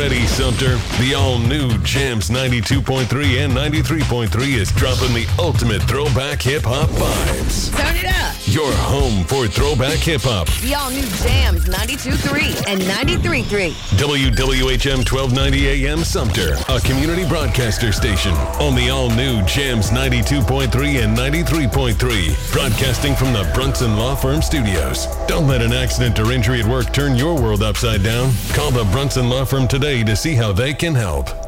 ready, Sumter. The all-new Jams 92.3 and 93.3 is dropping the ultimate throwback hip-hop vibes. Turn it up. Your home for throwback hip-hop. The all-new Jams 92.3 and 93.3. WWHM 1290 AM Sumter, a community broadcaster station on the all-new Jams 92.3 and 93.3, broadcasting from the Brunson Law Firm Studios. Don't let an accident or injury at work turn your world upside down. Call the Brunson Law Firm today to see how they can help.